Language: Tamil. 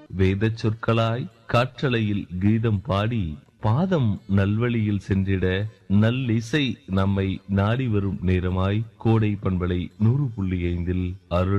வேத சொற்களாய் காற்றலையில் கீதம் பாடி பாதம் நல்வழியில் சென்றிட நல்லிசை நம்மை நாடி வரும் நேரமாய் கோடை பண்பலை 100.5 அருள்